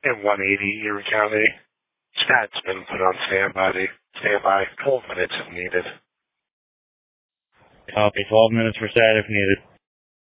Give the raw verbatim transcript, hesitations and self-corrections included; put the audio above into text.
in one eighty Erie County. Stat's been put on standby. Standby. twelve minutes if needed. Copy. twelve minutes for stat if needed.